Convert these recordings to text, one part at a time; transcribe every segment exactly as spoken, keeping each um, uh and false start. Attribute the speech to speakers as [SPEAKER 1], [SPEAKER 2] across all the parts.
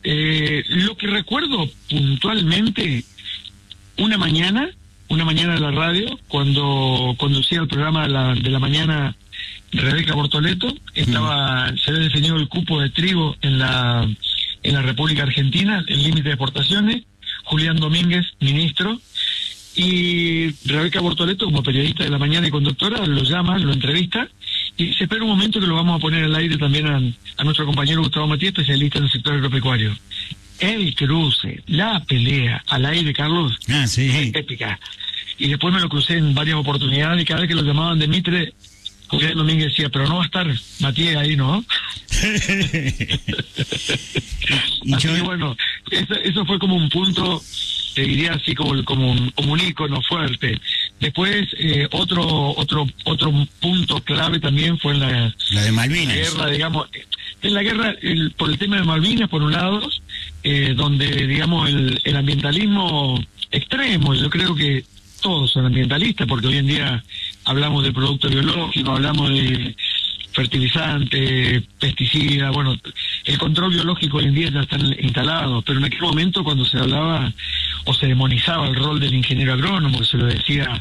[SPEAKER 1] Eh, lo que recuerdo puntualmente, una mañana, una mañana de la radio, cuando conducía el programa de la, de la mañana Rebeca Bortoleto, estaba, mm. se había definido el cupo de trigo en la, en la República Argentina, el límite de exportaciones, Julián Domínguez, ministro, y Rebeca Bortoleto, como periodista de la mañana y conductora, lo llama, lo entrevista, y se espera un momento que lo vamos a poner al aire también a, a nuestro compañero Gustavo Matías, especialista en el sector agropecuario. El cruce, la pelea al aire, Carlos,
[SPEAKER 2] ah, sí.
[SPEAKER 1] épica. Y después me lo crucé en varias oportunidades, y cada vez que lo llamaban de Mitre, Julián Domínguez decía, pero no va a estar Matías ahí, ¿no?
[SPEAKER 2] y
[SPEAKER 1] así
[SPEAKER 2] yo...
[SPEAKER 1] que bueno, eso, eso fue como un punto, te diría así como, como, un, como un ícono fuerte. Después, eh, otro otro otro punto clave también fue en la,
[SPEAKER 2] la de Malvinas.
[SPEAKER 1] La guerra, digamos, en la guerra, el, por el tema de Malvinas, por un lado, eh, donde, digamos, el, el ambientalismo extremo, yo creo que todos son ambientalistas, porque hoy en día hablamos de producto biológico, hablamos de fertilizantes, pesticidas, bueno, el control biológico hoy en día ya está instalado, pero en aquel momento cuando se hablaba o se demonizaba el rol del ingeniero agrónomo, que se lo decía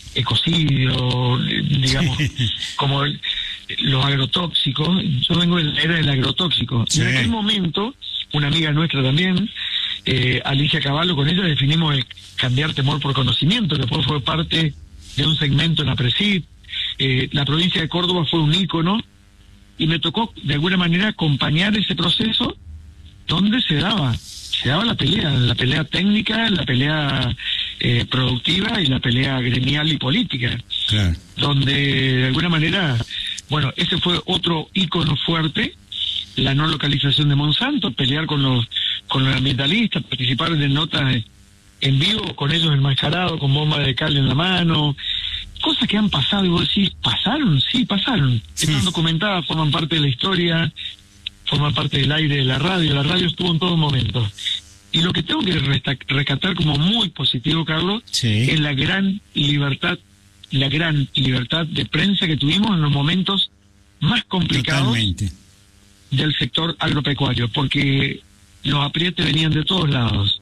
[SPEAKER 1] ecocidio, digamos, como el, los agrotóxicos, yo vengo de la era del agrotóxico, sí. Y en aquel momento, una amiga nuestra también, eh, Alicia Cavallo, con ella definimos el cambiar temor por conocimiento, que después fue parte de un segmento en la Presid. Eh, la provincia de Córdoba fue un ícono y me tocó de alguna manera acompañar ese proceso donde se daba se daba la pelea, la pelea técnica, la pelea eh, productiva y la pelea gremial y política, claro. Donde de alguna manera, bueno, ese fue otro ícono fuerte, la no localización de Monsanto, pelear con los con los ambientalistas, participar de notas en vivo con ellos enmascarados, con bomba de cal en la mano, cosas que han pasado y vos decís, ¿pasaron? Sí, pasaron. Sí. Están documentadas, forman parte de la historia, forman parte del aire de la radio, la radio estuvo en todo momento. Y lo que tengo que rescatar como muy positivo, Carlos, sí. Es la gran libertad, la gran libertad de prensa que tuvimos en los momentos más complicados Totalmente. Del sector agropecuario, porque los aprietes venían de todos lados.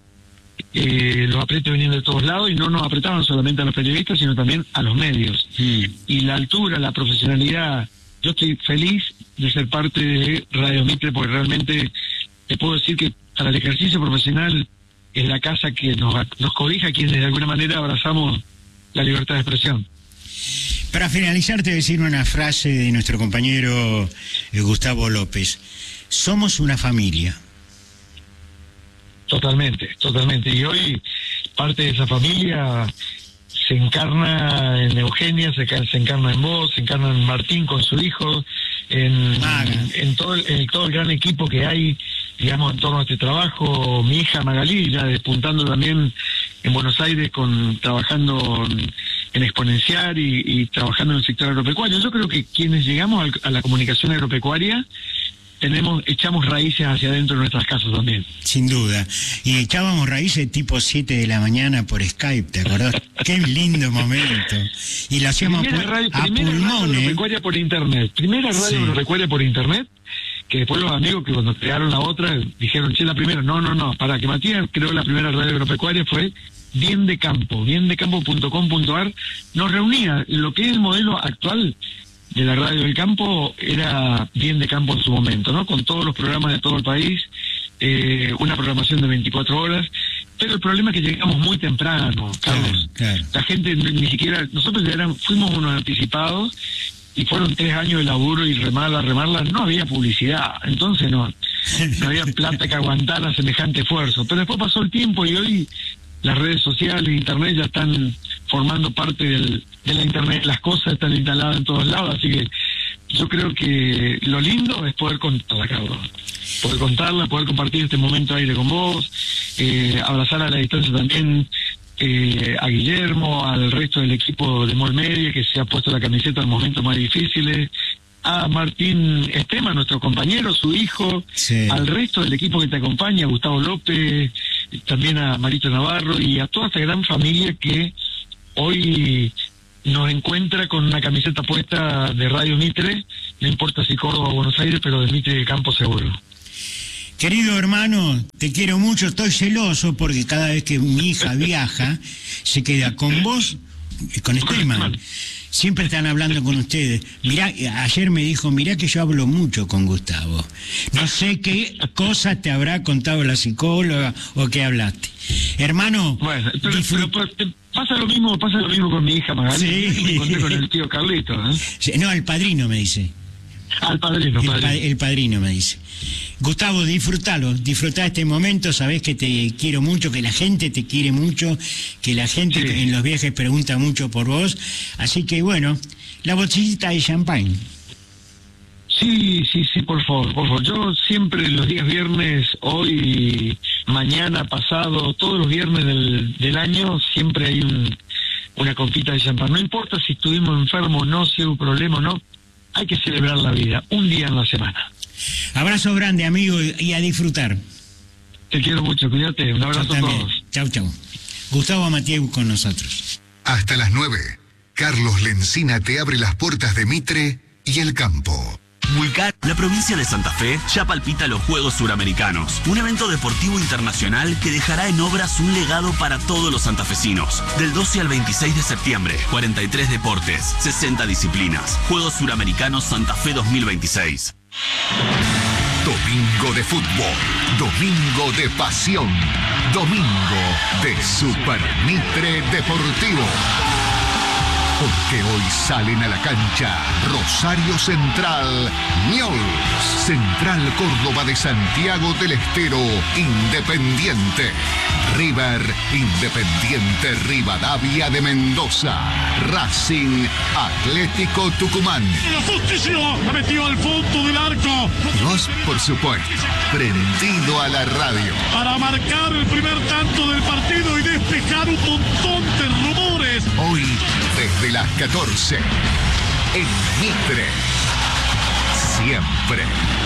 [SPEAKER 1] Eh, los aprietes venían de todos lados y no nos apretaban solamente a los periodistas, sino también a los medios. Mm. Y la altura, la profesionalidad, yo estoy feliz de ser parte de Radio Mitre, porque realmente te puedo decir que para el ejercicio profesional es la casa que nos, nos cobija, quienes de alguna manera abrazamos la libertad de expresión.
[SPEAKER 2] Para finalizar, te voy a decir una frase de nuestro compañero eh, Gustavo López. Somos una familia.
[SPEAKER 1] Totalmente, totalmente. Y hoy parte de esa familia se encarna en Eugenia, se, se encarna en vos, se encarna en Martín con su hijo, en, en, todo, el, en todo el gran equipo que hay, digamos, en torno a este trabajo. Mi hija Magalí, ya despuntando también en Buenos Aires, con trabajando en, en Exponenciar y, y trabajando en el sector agropecuario. Yo creo que quienes llegamos al, a la comunicación agropecuaria, tenemos echamos raíces hacia adentro de nuestras casas también.
[SPEAKER 2] Sin duda. Y echábamos raíces tipo siete de la mañana por Skype, ¿te acordás? Qué lindo momento. Y lo hacíamos
[SPEAKER 1] primera
[SPEAKER 2] a,
[SPEAKER 1] radio,
[SPEAKER 2] a
[SPEAKER 1] primera
[SPEAKER 2] pulmón,
[SPEAKER 1] radio
[SPEAKER 2] ¿eh?
[SPEAKER 1] agropecuaria por internet. Primera radio sí. agropecuaria por internet, que después los amigos que cuando crearon la otra dijeron, che, la primera. No, no, no, para que Matías creó la primera radio agropecuaria fue Bien de Campo, bien de campo punto com punto a r. Nos reunía lo que es el modelo actual de la radio del campo, era Bien de Campo en su momento, ¿no? Con todos los programas de todo el país, eh, una programación de veinticuatro horas, pero el problema es que llegamos muy temprano, Carlos. Claro, claro. La gente ni siquiera, nosotros ya eran, fuimos unos anticipados, y fueron tres años de laburo y remarla, remarla, no había publicidad, entonces no, no había plata que aguantara semejante esfuerzo, pero después pasó el tiempo y hoy las redes sociales, internet ya están formando parte del, de la internet, las cosas están instaladas en todos lados, así que yo creo que lo lindo es poder contarla, Carlos, poder contarla, poder compartir este momento aire con vos, eh, abrazar a la distancia también eh, a Guillermo, al resto del equipo de Mol Media que se ha puesto la camiseta en momentos más difíciles, a Martín Estema, nuestro compañero, su hijo, sí. Al resto del equipo que te acompaña, a Gustavo López, también a Marito Navarro y a toda esta gran familia que hoy nos encuentra con una camiseta puesta de Radio Mitre, no importa si Córdoba o Buenos Aires, pero de Mitre de Campo seguro.
[SPEAKER 2] Querido hermano, te quiero mucho, estoy celoso porque cada vez que mi hija viaja, se queda con vos, con Esteban. Siempre están hablando con ustedes. Mirá, ayer me dijo, mirá que yo hablo mucho con Gustavo. No sé qué cosas te habrá contado la psicóloga o qué hablaste. Hermano,
[SPEAKER 1] bueno, pero,
[SPEAKER 2] disfrut...
[SPEAKER 1] pero, pero, pasa lo mismo, pasa lo mismo con mi hija Magali.
[SPEAKER 2] Sí.
[SPEAKER 1] Me encontré con el tío Carlito, ¿eh?
[SPEAKER 2] Sí, no, el padrino me dice.
[SPEAKER 1] Al padrino,
[SPEAKER 2] El,
[SPEAKER 1] padrino.
[SPEAKER 2] pa el padrino me dice. Gustavo, disfrútalo, disfrutá este momento, sabés que te quiero mucho, que la gente te quiere mucho, que la gente
[SPEAKER 1] Sí.
[SPEAKER 2] en los viajes pregunta mucho por vos, así que bueno, la botellita de champán.
[SPEAKER 1] Sí, sí, sí, por favor, por favor. Yo siempre los días viernes, hoy, mañana, pasado, todos los viernes del, del año, siempre hay un, una copita de champán. No importa si estuvimos enfermos o no, si hubo problema o no, hay que celebrar la vida, un día en la semana.
[SPEAKER 2] Abrazo grande, amigo, y a disfrutar.
[SPEAKER 1] Te quiero mucho, cuídate, un abrazo a todos.
[SPEAKER 2] Chau, chau. Gustavo Mathieu con nosotros.
[SPEAKER 3] Hasta las nueve, Carlos Lencina te abre las puertas de Mitre y el campo.
[SPEAKER 4] Vulcar, la provincia de Santa Fe, ya palpita los Juegos Suramericanos, un evento deportivo internacional que dejará en obras un legado para todos los santafesinos. Del doce al veintiséis de septiembre, cuarenta y tres deportes, sesenta disciplinas. Juegos Suramericanos Santa Fe dos mil veintiséis.
[SPEAKER 3] Domingo de fútbol, domingo de pasión, domingo de Super Mitre Deportivo. Porque hoy salen a la cancha Rosario Central, Newell's, Central Córdoba de Santiago del Estero, Independiente, River, Independiente Rivadavia de Mendoza, Racing, Atlético Tucumán.
[SPEAKER 5] La justicia ha metido al fondo del arco.
[SPEAKER 3] Y vos, por supuesto, prendido a la radio.
[SPEAKER 5] Para marcar el primer tanto del partido y despejar un montón de rumores.
[SPEAKER 3] Hoy, desde las catorce, en Mitre, siempre.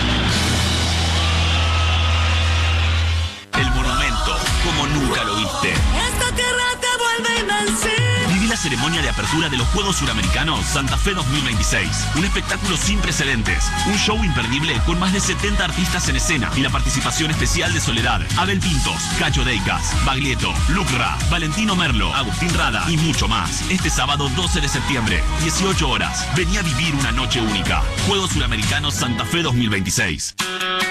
[SPEAKER 4] El monumento, como nunca lo viste.
[SPEAKER 6] Esta tierra te vuelve invencible.
[SPEAKER 4] Viví la ceremonia de apertura de los Juegos Suramericanos Santa Fe dos mil veintiséis. Un espectáculo sin precedentes. Un show imperdible con más de setenta artistas en escena y la participación especial de Soledad, Abel Pintos, Cacho Deicas, Baglietto, Lucra, Valentino Merlo, Agustín Rada y mucho más. Este sábado doce de septiembre, dieciocho horas. Vení a vivir una noche única. Juegos Suramericanos Santa Fe dos mil veintiséis.